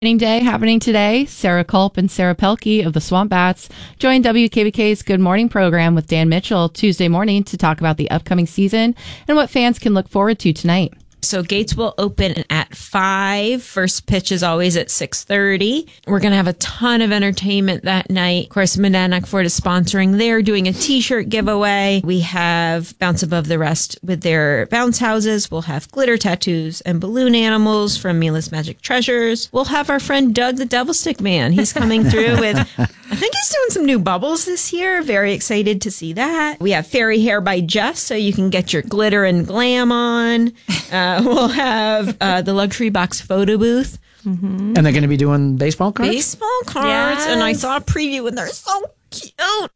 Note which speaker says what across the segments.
Speaker 1: Day happening today. Sarah Culp and Sarah Pelkey of the Swamp Bats joined WKBK's Good Morning program with Dan Mitchell Tuesday morning to talk about the upcoming season and what fans can look forward to tonight.
Speaker 2: So gates will open at 5. First pitch is always at 6:30. We're going to have a ton of entertainment that night. Of course, Medanic Ford is sponsoring. They're doing a t-shirt giveaway. We have Bounce Above the Rest with their bounce houses. We'll have glitter tattoos and balloon animals from Mila's Magic Treasures. We'll have our friend Doug the Devil Stick Man. He's coming through with, I think he's doing some new bubbles this year. Very excited to see that. We have Fairy Hair by Jess, so you can get your glitter and glam on. We'll have the luxury box photo booth.
Speaker 3: Mm-hmm. And they're going to be doing baseball cards?
Speaker 2: Baseball cards. Yes. And I saw a preview and they're so cute.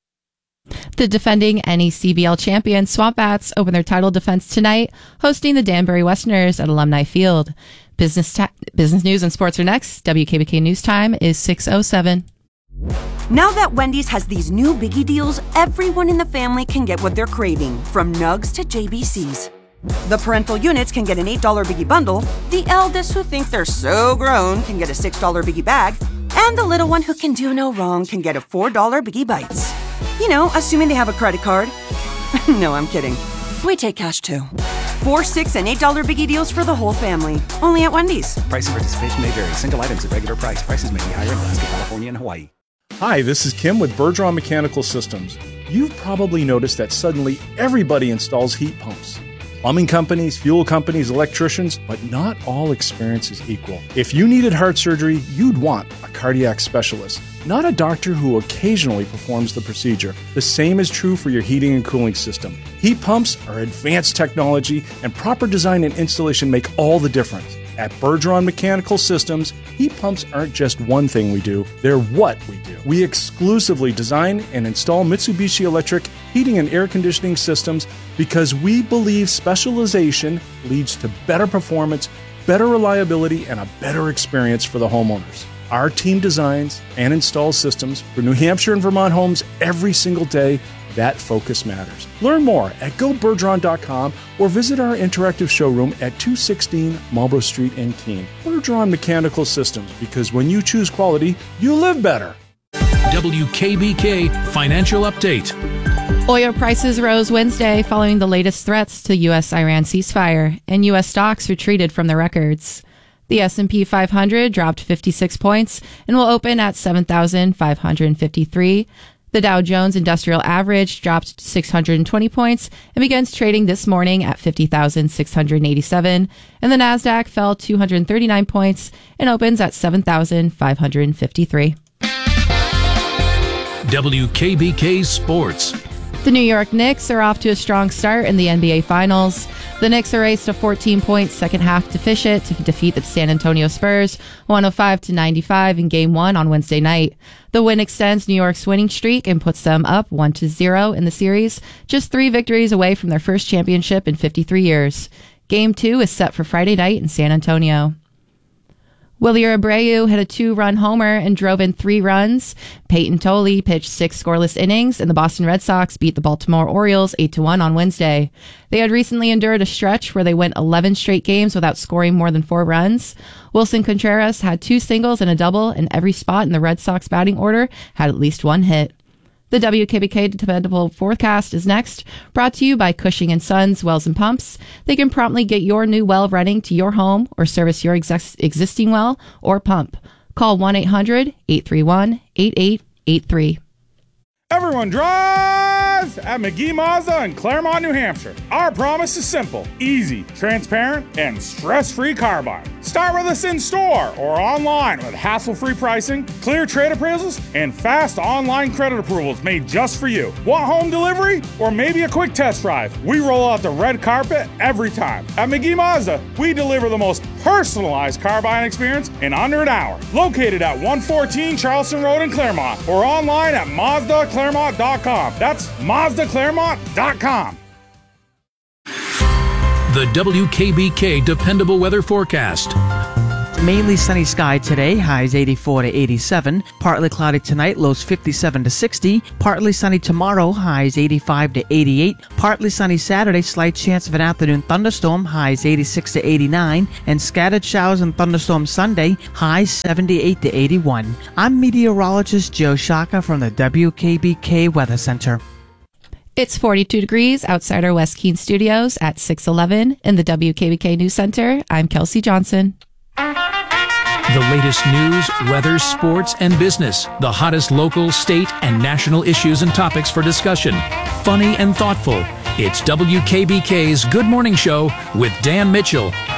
Speaker 1: The defending NECBL champion Swamp Bats open their title defense tonight, hosting the Danbury Westerners at Alumni Field. Business news and sports are next. WKBK News Time is 6:07.
Speaker 4: Now that Wendy's has these new biggie deals, everyone in the family can get what they're craving, from nugs to JBCs. The parental units can get an $8 biggie bundle, the eldest who think they're so grown can get a $6 biggie bag, and the little one who can do no wrong can get a $4 biggie bites. You know, assuming they have a credit card. No, I'm kidding. We take cash too. $4, $6, and $8 biggie deals for the whole family. Only at Wendy's.
Speaker 5: Price and participation may vary. Single items at regular price. Prices may be higher in Alaska, California, and Hawaii.
Speaker 6: Hi, this is Kim with Bergeron Mechanical Systems. You've probably noticed that suddenly everybody installs heat pumps. Plumbing companies, fuel companies, electricians, but not all experience is equal. If you needed heart surgery, you'd want a cardiac specialist, not a doctor who occasionally performs the procedure. The same is true for your heating and cooling system. Heat pumps are advanced technology, and proper design and installation make all the difference. At Bergeron Mechanical Systems, heat pumps aren't just one thing we do, they're what we do. We exclusively design and install Mitsubishi Electric heating and air conditioning systems because we believe specialization leads to better performance, better reliability, and a better experience for the homeowners. Our team designs and installs systems for New Hampshire and Vermont homes every single day. That focus matters. Learn more at gobergeron.com or visit our interactive showroom at 216 Marlborough Street in Keene. Bergeron Mechanical Systems, because when you choose quality, you live better.
Speaker 7: WKBK Financial Update.
Speaker 1: Oil prices rose Wednesday following the latest threats to U.S.-Iran ceasefire, and U.S. stocks retreated from the records. The S&P 500 dropped 56 points and will open at 7,553. The Dow Jones Industrial Average dropped 620 points and begins trading this morning at 50,687. And the Nasdaq fell 239 points and opens at 7,553.
Speaker 7: WKBK Sports.
Speaker 1: The New York Knicks are off to a strong start in the NBA Finals. The Knicks erased a 14-point second-half deficit to defeat the San Antonio Spurs 105-95 in Game 1 on Wednesday night. The win extends New York's winning streak and puts them up 1-0 in the series, just 3 victories away from their first championship in 53 years. Game 2 is set for Friday night in San Antonio. Willie Abreu hit a 2-run homer and drove in 3 runs. Peyton Tolley pitched 6 scoreless innings, and the Boston Red Sox beat the Baltimore Orioles 8-1 on Wednesday. They had recently endured a stretch where they went 11 straight games without scoring more than 4 runs. Wilson Contreras had 2 singles and a double, and every spot in the Red Sox batting order had at least 1 hit. The WKBK Dependable Forecast is next, brought to you by Cushing & Sons Wells and Pumps. They can promptly get your new well running to your home or service your existing well or pump. Call 1-800-831-8883.
Speaker 6: Everyone drive at McGee Mazda in Claremont, New Hampshire. Our promise is simple, easy, transparent, and stress-free car buying. Start with us in store or online with hassle-free pricing, clear trade appraisals, and fast online credit approvals made just for you. Want home delivery or maybe a quick test drive? We roll out the red carpet every time. At McGee Mazda, we deliver the most personalized car buying experience in under an hour. Located at 114 Charleston Road in Claremont or online at MazdaClaremont.com. That's MazdaClaremont.com.
Speaker 7: The WKBK Dependable Weather Forecast.
Speaker 8: Mainly sunny sky today, highs 84 to 87. Partly cloudy tonight, lows 57 to 60. Partly sunny tomorrow, highs 85 to 88. Partly sunny Saturday, slight chance of an afternoon thunderstorm, highs 86 to 89. And scattered showers and thunderstorms Sunday, highs 78 to 81. I'm meteorologist Joe Shaka from the WKBK Weather Center.
Speaker 1: It's 42 degrees outside our West Keene studios at 611 in the WKBK News Center. I'm Kelsey Johnson.
Speaker 7: The latest news, weather, sports, and business. The hottest local, state, and national issues and topics for discussion. Funny and thoughtful. It's WKBK's Good Morning Show with Dan Mitchell